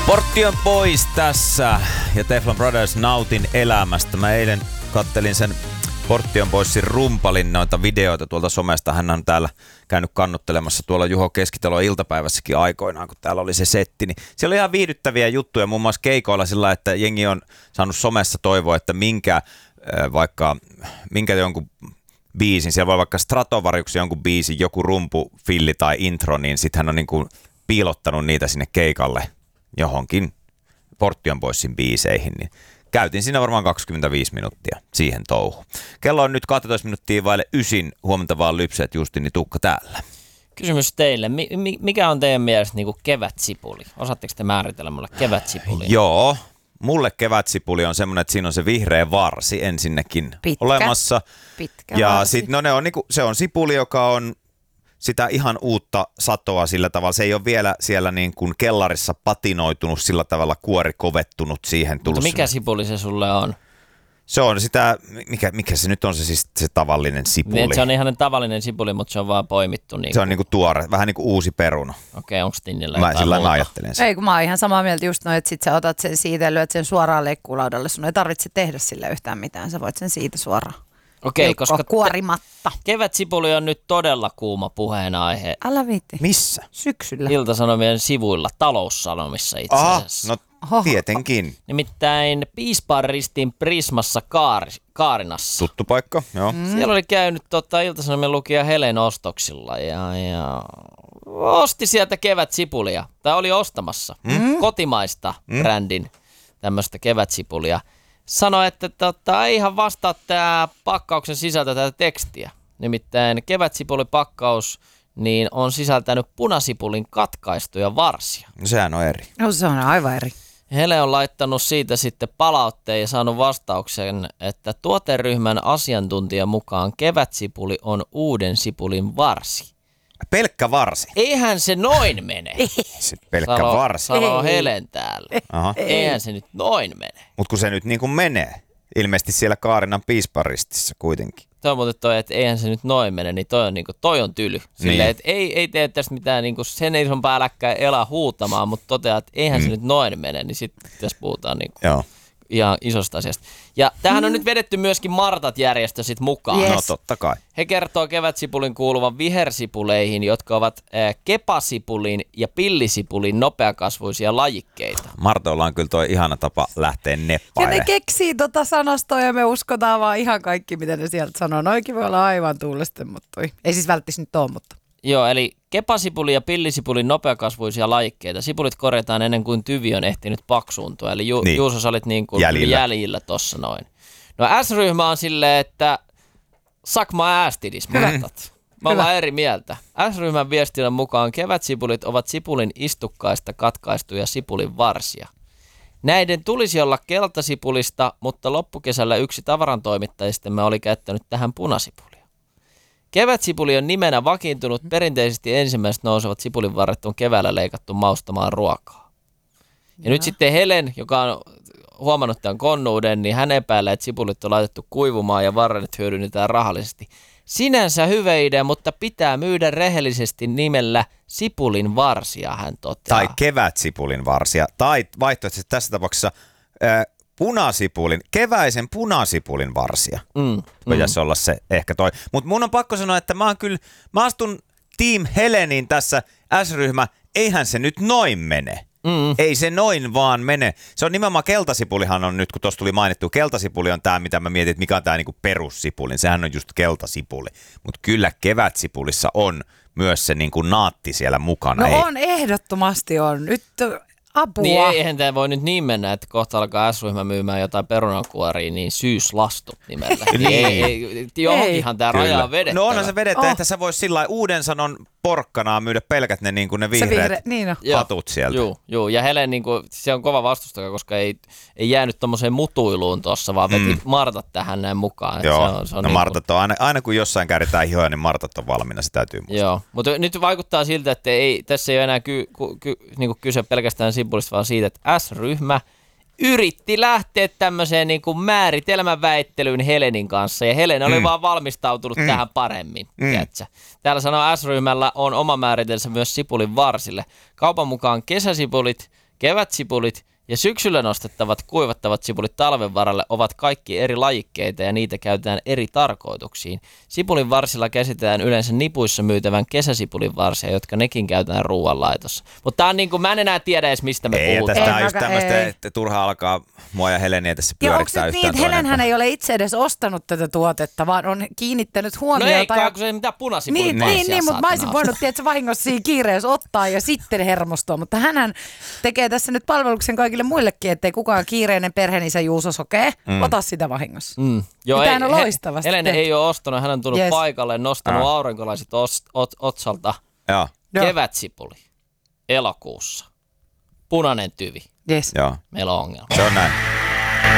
Portti on pois tässä ja Teflon Brothers nautin elämästä. Mä eilen kattelin sen Portti on poissin rumpalin noita videoita tuolta somesta. Hän on täällä käynyt kannuttelemassa tuolla Juho Keskitalon iltapäivässäkin aikoinaan, kun täällä oli se setti. Niin siellä oli ihan viihdyttäviä juttuja, muun muassa keikoilla sillä, että jengi on saanut somessa toivoa, että minkä jonkun biisin, siellä voi vaikka Stratovariuksi jonkun biisin, joku rumpu, filli tai intro, niin sitten hän on niin kuin piilottanut niitä sinne keikalle johonkin Portti on poissin biiseihin, niin käytin siinä varmaan 25 minuuttia siihen touhuun. Kello on nyt 12 minuuttia vaille 9, huomenta vaan lypseet Justini Tukka täällä. Kysymys teille, mikä on teidän mielestä niin kuin kevätsipuli? Osaatteko te määritellä mulle kevätsipuli? Joo, mulle kevätsipuli on semmoinen, että siinä on se vihreä varsi ensinnäkin olemassa. Pitkä ja varsi. sitten se on sipuli, joka on sitä ihan uutta satoa sillä tavalla. Se ei ole vielä siellä niin kuin kellarissa patinoitunut sillä tavalla, kuori kovettunut siihen. Mutta mikä sipuli se sulle on? Se on sitä, mikä se nyt on se tavallinen sipuli. Niin, se on ihan tavallinen sipuli, mutta se on vaan poimittu. Niin se on niinku tuore, vähän niin kuin uusi peruna. Okei, onko Tinnillä Mä jotain sillä muuta? ajattelen sen. Ei, kun mä oon ihan samaa mieltä just noin, että sit sä otat sen siitä ja lyöt sen suoraan leikkuulaudalle. Sun ei tarvitse tehdä sille yhtään mitään, sä voit sen siitä suoraan. Okei, koska kuorimatta. kevätsipuli on nyt todella kuuma puheenaihe. Älä viitti. Missä? Syksyllä. Ilta-Sanomien sivuilla, Taloussanomissa itse asiassa. No tietenkin. Nimittäin Piispaan ristiin Prismassa Kaarinassa. Tuttu paikka, joo. Siellä oli käynyt Ilta-Sanomien lukija Helen ostoksilla ja osti sieltä kevätsipulia. Tai oli ostamassa kotimaista brändin tämmöistä kevätsipulia. Sanoi, että ei ihan vastaa tämä pakkauksen sisältö tätä tekstiä. Nimittäin kevätsipulipakkaus niin on sisältänyt punasipulin katkaistuja varsia. No, sehän on eri. No se on aivan eri. Hele on laittanut siitä sitten palautteen ja saanut vastauksen, että tuoteryhmän asiantuntijan mukaan kevätsipuli on uuden sipulin varsi. Pelkkä varsi. Eihän se noin mene. Se pelkkä varsi. Sanoo Helen täällä. Aha. Eihän se nyt noin mene. Mutta kun se nyt niin kuin menee, ilmeisesti siellä Kaarinan Piisparistissä kuitenkin. Toi on muuten että eihän se nyt noin mene, niin toi on tyly. Silleen, Niin. että ei tee tästä mitään niinku sen isompaa äläkkää elää huutamaan, mutta toteaa, että eihän se nyt noin mene, niin sitten tässä puhutaan niinku Joo. ihan isosta asiasta. Ja tähän on nyt vedetty myöskin Martat-järjestö sit mukaan. Yes. No totta kai. He kertoo kevätsipulin kuuluvan vihersipuleihin, jotka ovat kepasipulin ja pillisipulin nopeakasvuisia lajikkeita. Martolla on kyllä toi ihana tapa lähteä Ja neppailemaan. ne keksii sanastoa ja me uskotaan vaan ihan kaikki, mitä ne sieltä sanoo. Noikin voi olla aivan tuulestemmottui. Ei siis välttis nyt ole, mutta. Joo, eli kepasipuli ja pillisipulin nopeakasvuisia lajikkeita. Sipulit korjataan ennen kuin tyvi on ehtinyt paksuuntua. Eli Niin. Juuso, sä olit niin kuin jäljillä tossa noin. No S-ryhmä on silleen, että suck my ass tidis, martat. Mä ollaan eri mieltä. S-ryhmän viestinnän mukaan kevätsipulit ovat sipulin istukkaista katkaistuja sipulin varsia. Näiden tulisi olla keltasipulista, mutta loppukesällä yksi tavarantoimittajistamme oli käyttänyt tähän punasipulia. Kevätsipuli on nimenä vakiintunut. Perinteisesti ensimmäiset nousevat sipulinvarret on keväällä leikattu maustamaan ruokaa. Ja nyt sitten Helen, joka on huomannut tämän konnuuden, niin hän epäilee, että sipulit on laitettu kuivumaan ja varret hyödynnetään rahallisesti. Sinänsä hyvä idea, mutta pitää myydä rehellisesti nimellä sipulin varsia, hän toteaa. Tai kevätsipulin varsia. Tai vaihtoehtoisesti tässä tapauksessa keväisen punasipulin varsia. Voisi olla se ehkä toi. Mutta mun on pakko sanoa, että mä astun Team Helenin tässä S-ryhmä. Eihän se nyt noin mene. Ei se noin vaan mene. Se on nimenomaan keltasipulihan on nyt, kun tuossa tuli mainittu, keltasipuli on tämä, mitä mä mietin, että mikä on tämä niinku perussipuli. Sehän on just keltasipuli. Mutta kyllä kevätsipulissa on myös se niinku naatti siellä mukana. No on, ehdottomasti on. Nyt apua. Niin eihän tämä voi nyt niin mennä, että kohta alkaa S-ryhmä myymään jotain perunankuoria, niin syyslastut nimellä. Johonkinhan tämä raja on vedettävä. No onhan se vedettävä, että sä vois sillä uuden sanon porkkanaa myydä pelkät ne, niin kuin ne vihreät niin on. hatut sieltä. Joo, ja Helen, niin kuin, se on kova vastustaja, koska ei jäänyt tommoseen mutuiluun tuossa, vaan veti Martat tähän näin mukaan. Joo, se on no niin Martat on, aina kun jossain kääritään hihoja, niin Martat on valmiina, se täytyy muistaa. Joo, mutta nyt vaikuttaa siltä, että tässä ei ole enää niin kyse pelkästään sipulista, vaan siitä, että S-ryhmä yritti lähteä tämmöiseen niin kuin määritelmän väittelyyn Helenin kanssa, ja Helen oli vaan valmistautunut tähän paremmin. Täällä sanoo S-ryhmällä on oma määritelmänsä myös sipulin varsille. Kaupan mukaan kesäsipulit Kevätsipulit ja syksyllä nostettavat kuivattavat sipulit talven varalle ovat kaikki eri lajikkeita ja niitä käytetään eri tarkoituksiin. Sipulin varsilla käsitetään yleensä nipuissa myytävän kesäsipulin varsia, jotka nekin käytetään ruoanlaitossa. Mutta tää on niinku, mä en enää tiedä edes mistä me puhutaan. Tästä on just tämmöistä, että turha alkaa mua ja Heleniä tässä pyörittää yhtään niin, että Helenhän ei ole itse edes ostanut tätä tuotetta, vaan on kiinnittänyt huomiota. No ei, kun se ei mitään punasipulin Niin, mutta mä olisin voinut tietysti vahingossa siinä kiireessä ottaa ja sitten hermostua, mutta hänhän tekee tässä nyt palveluksen kaikille muillekin, ettei kukaan kiireinen perheenisä Juuso Sokee ota sitä vahingossa. Joo, ei, on loistavasti Helene ei ole ostanut, hän on tullut paikalle, nostanut aurinkolaiset otsalta. Kevätsipuli elokuussa. Punainen tyvi. Yes. Joo. Meillä on ongelma. Se on näin.